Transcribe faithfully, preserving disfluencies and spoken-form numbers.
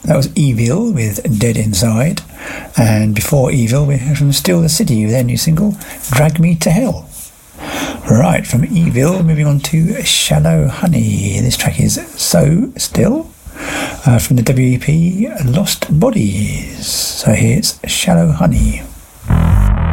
That was Evil with Dead Inside. And before Evil, we heard from Still the City with their new single, Drag Me to Hell. Right, from Evil, moving on to Shallow Honey. This track is So Still, uh, from the W E P Lost Bodies. So here's Shallow Honey.